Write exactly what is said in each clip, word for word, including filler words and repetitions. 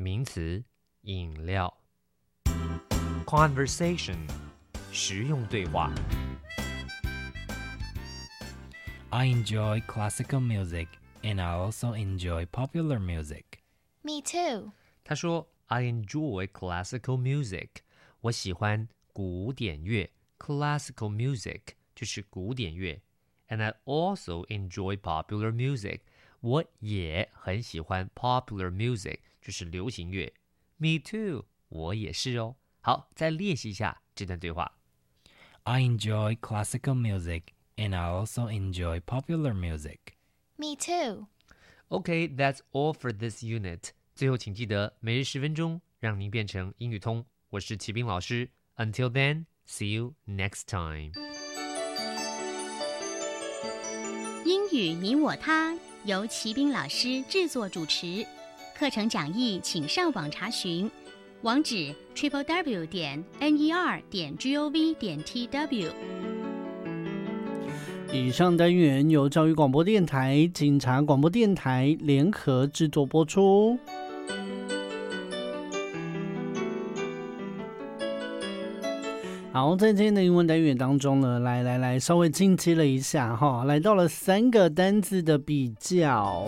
名词，饮料。Conversation， 实用对话。 I enjoy classical music, and I also enjoy popular music. Me too. 他说 I enjoy classical music. 我喜欢古典乐 Classical music 就是古典乐 And I also enjoy popular music. 我也很喜欢 popular music 就是流行乐 Me too. 我也是哦。好，再练习一下这段对话。 I enjoy classical music, and I also enjoy popular music. Me too. Okay, that's all for this unit. 最后请记得每日十分钟让您变成英语通。我是齐斌老师。Until then, see you next time. 英语你我他由齐斌老师制作主持，课程讲义请上网查询，网址 triple w 点 n e r 点 gov 点 t w。 以上单元由教育广播电台、警察广播电台联合制作播出。好，在今天的英文单元当中呢，来来来，稍微进阶了一下哈，来到了三个单字的比较。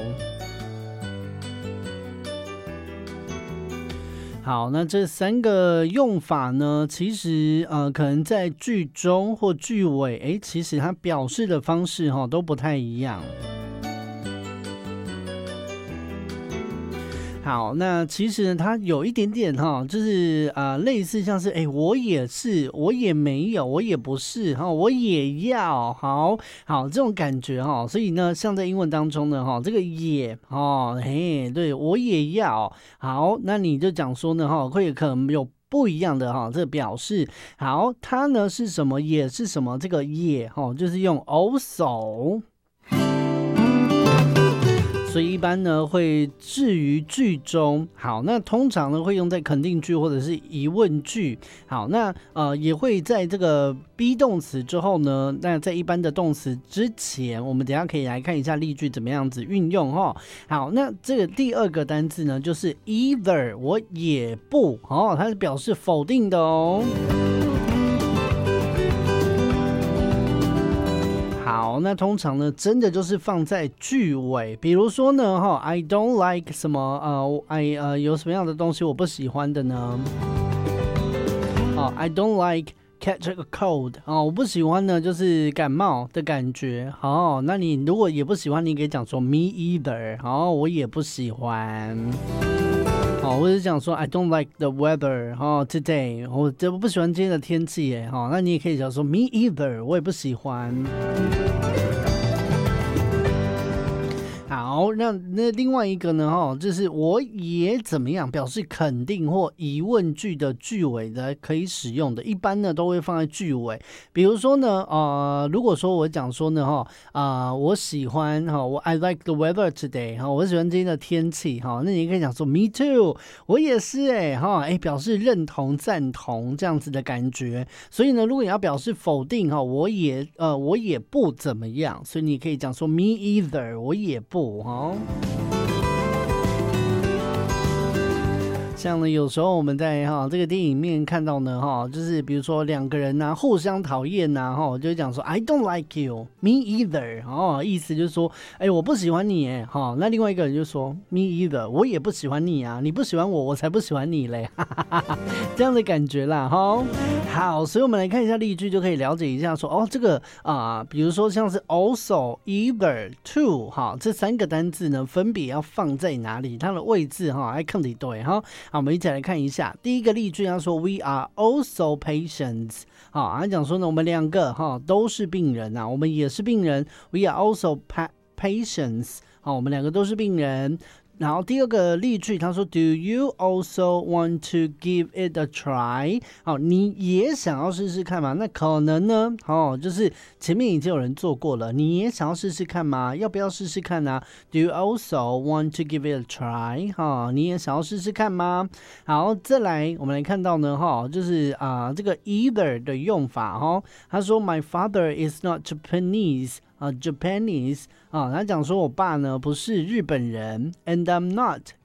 好，那这三个用法呢，其实呃，可能在句中或句尾，哎，其实它表示的方式哈都不太一样。好，那其实呢，它有一点点哈，就是呃，类似像是哎，我也是，我也没有，我也不是哈，我也要，好好这种感觉哈。所以呢，像在英文当中呢哈，这个也哦，嘿，对我也要，好，那你就讲说呢哈，会可能有不一样的哈，这个表示好，它呢是什么，也是什么，这个也哈，就是用 also。所以一般呢会置于句中，好，那通常呢会用在肯定句或者是疑问句，好，那呃也会在这个 be 动词之后呢，那在一般的动词之前，我们等一下可以来看一下例句怎么样子运用哈。好，那这个第二个单字呢就是 either， 我也不，哦，它是表示否定的哦。好，那通常呢，真的就是放在句尾，比如说呢，哈 ，I don't like 什么，呃，I 呃有什么样的东西我不喜欢的呢？哦 ，I don't like catch a cold， 哦，我不喜欢呢，就是感冒的感觉。好，那你如果也不喜欢，你可以讲说 me either， 好，我也不喜欢。哦，或者讲说 I don't like the weather 哦 today， 我我不喜欢今天的天气耶，哦，那你也可以讲说 me either， 我也不喜欢。好，那那另外一个呢，哈，就是我也怎么样，表示肯定或疑问句的句尾的可以使用的，一般呢都会放在句尾。比如说呢，呃，如果说我讲说呢，哈，啊、呃，我喜欢哈，我 I like the weather today， 哈，我喜欢今天的天气，哈，那你可以讲说 me too， 我也是哎，哈，哎，表示认同、赞同这样子的感觉。所以呢，如果你要表示否定哈，我也呃我也不怎么样，所以你可以讲说 me either， 我也不。哦，像呢，有时候我们在哈这个电影面看到呢哈，就是比如说两个人呐、啊、互相讨厌呐哈，就会讲说 I don't like you, me either， 哦，意思就是说，哎，我不喜欢你哎哈。那另外一个人就说 me either， 我也不喜欢你啊，你不喜欢我，我才不喜欢你嘞，哈哈哈哈，这样的感觉啦哈。好，所以我们来看一下例句，就可以了解一下说哦，这个啊、呃，比如说像是 also、either、to 哈，这三个单字呢，分别要放在哪里？它的位置哈，哎，看得对哈。好，我们一起来看一下第一个例句，他说 We are also patients。好，他讲说呢，我们两个哈都是病人啊，我们也是病人。We are also pa- patients。好，我们两个都是病人。然后第二个例句，他说 Do you also want to give it a try？ 好，你也想要试试看吗？那可能呢，哦，就是前面已经有人做过了，你也想要试试看吗？要不要试试看呢、啊、？Do you also want to give it a try？ 哈、哦，你也想要试试看吗？好，再来我们来看到呢，哈、哦，就是啊、呃、这个 either 的用法哈、哦，他说 My father is not Japanese。啊 ，Japanese 啊，他讲说我爸呢不是日本人 ，and I'm not